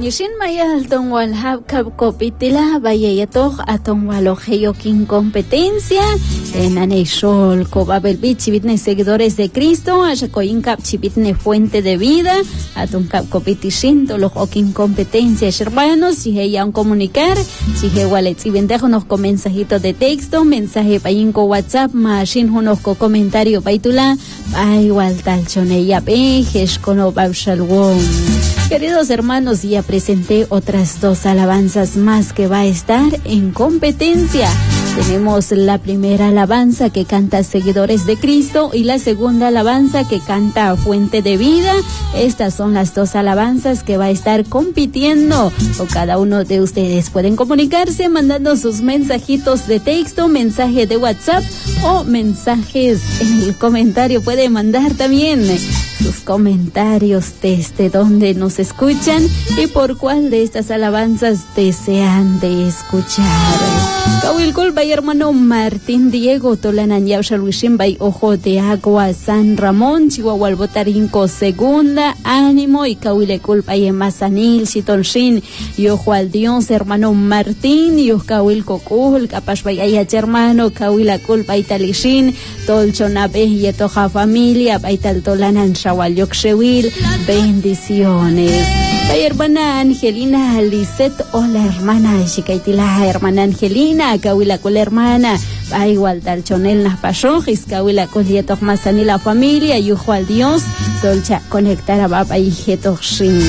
Nishin mayal tongwal habkab kopitila bayayatok atong walojeyo kin competencia en anexol kobabel bichibitne seguidores de Cristo ashakoin kap chibitne fuente de vida atong kap kopitishin tolo kin competencia hermanos si heyan comunicar si he wallet si vendejo nos con mensajito de texto mensaje payinko WhatsApp mashin hunos ko comentario paitula ay wal talchoneya pejes kono babshalwon. Queridos hermanos, ya presenté otras dos alabanzas más que va a estar en competencia. Tenemos la primera alabanza que canta Seguidores de Cristo y la segunda alabanza que canta Fuente de Vida. Estas son las dos alabanzas que va a estar compitiendo. O cada uno de ustedes pueden comunicarse mandando sus mensajitos de texto, mensaje de WhatsApp o mensajes en el comentario. Puede mandar también sus comentarios desde donde nos escuchan y por cuál de estas alabanzas desean de escuchar. Kawilkul bay hermano Martín Diego Tolanan Yaushalwishin bay Ojo de Agua San Ramón Chihuahua Botarinco segunda ánimo y Kawilekul bay Mazanil Chitonshin y Ojo al Dios hermano Martín y Kawilkokul Kapash bay Ayach hermano Kawilakul bay Talishin Tolchonabe y Toja familia bay Tal Tolanan Shawal bendiciones. La hermana Angelina Lisette, hola hermana Shikaitila, hermana Angelina, Kawila con la hermana, va igual tal chonel nas pashojis, Kawila con lietos masani la familia, y ojo al Dios, dolcha conectar a baba y jetoshin.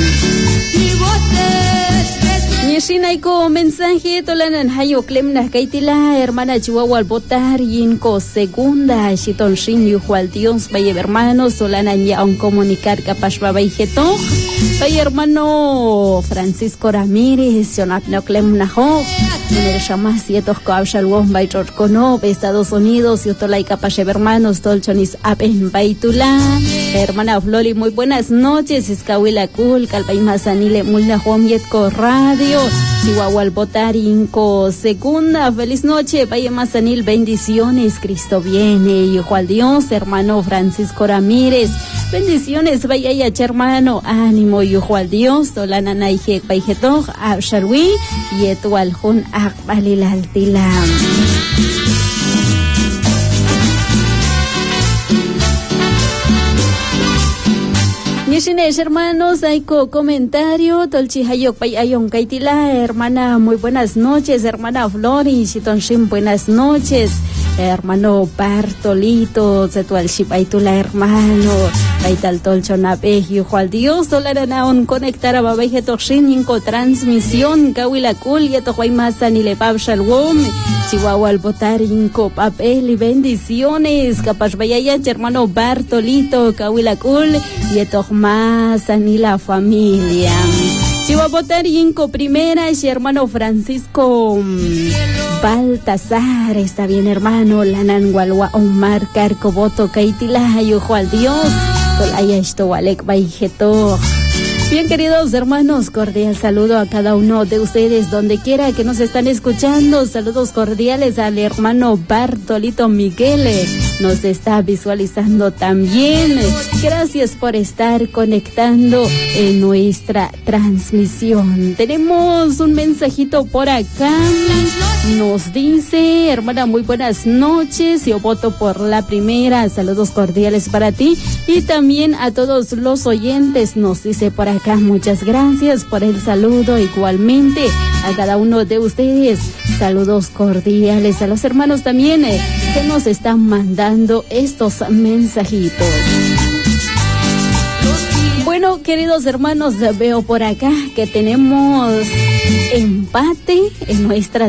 Shinaiko mensaje tolanan hayo klemna kaitila hermana Chihuahua botar yinko segunda shiton shin yujo al Dios vaya hermanos tolanan ya un comunicar capaz baba y jeto vaya hermano Francisco Ramírez sonapno klemna ho en el shamas yetos ko abshalwon bay chorkono Estados Unidos y otolai capaz hermanos tolchonis apen baitula hermana Flori muy buenas noches Escawila Kul Calpay Mazanile mulna hom yetko radio Chihuahua al Botarinco segunda feliz noche Valle Mazanil bendiciones Cristo viene y ojo al Dios hermano Francisco Ramírez bendiciones vaya ya hermano ánimo y ojo al Dios Solana Naije Paijetoj Absharwi y etual Jun Akbalilaltilam. Yeshines hermanos, hay comentario, Tolchi Hayok Pay Ayon Kaitila, hermana, muy buenas noches, hermana Flori, Shitonshin, buenas noches, hermano Bartolito, Zetual Shipaitula, hermano, Baital Tolchonape, Yujo al Dios, Dolaranaon, conectar a Babeje Toshin, Inco transmisión, Kawilakul, Yetohuay Mazan y Lepab Shalwom, Chihuahua al Botar, Inco papel y bendiciones, Capaz Bayaya, hermano Bartolito, Kawilakul, Yetohuay Mazan y la familia. Chihuahua Inco primera y hermano Francisco Baltasar, está bien hermano, Lanan Walwa Omar Carcoboto Kaitila, Yujo al Dios, Tolaya Estoalek Baijeto. Bien, queridos hermanos, cordial saludo a cada uno de ustedes, donde quiera que nos están escuchando. Saludos cordiales al hermano Bartolito Miguel, nos está visualizando también. Gracias por estar conectando en nuestra transmisión. Tenemos un mensajito por acá. Nos dice, hermana, muy buenas noches. Yo voto por la primera. Saludos cordiales para ti y también a todos los oyentes. Nos dice por acá, muchas gracias por el saludo. Igualmente a cada uno de ustedes, saludos cordiales a los hermanos también que nos están mandando estos mensajitos. Bueno, queridos hermanos, veo por acá que tenemos empate en nuestra